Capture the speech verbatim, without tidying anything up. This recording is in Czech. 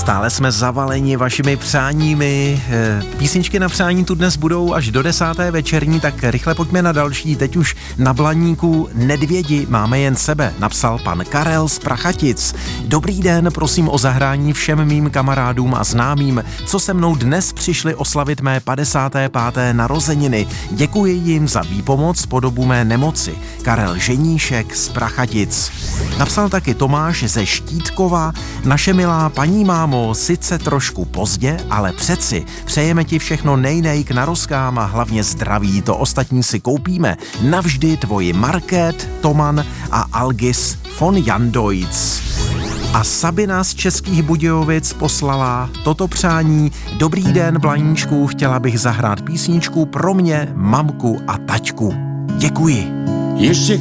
Stále jsme zavaleni vašimi přáními. Písničky na přání tu dnes budou až do desáté večerní, tak rychle pojďme na další. Teď už na Blaníku Nedvědi máme jen sebe, napsal pan Karel z Prachatic. Dobrý den, prosím o zahrání všem mým kamarádům a známým, co se mnou dnes přišli oslavit mé padesáté páté narozeniny. Děkuji jim za výpomoc po dobu mé nemoci. Karel Ženíšek z Prachatic. Napsal taky Tomáš ze Štítkova. Naše milá paní mámo, sice trošku pozdě, ale přeci přejeme ti všechno nejnej k narozkám a hlavně zdraví, to ostatní si koupíme. Navždy tvoji Market, Toman a Algis von Jandojc. A Sabina z Českých Budějovic poslala toto přání. Dobrý den, Blaníčku, chtěla bych zahrát písničku pro mě, mamku a taťku. Děkuji. Ještě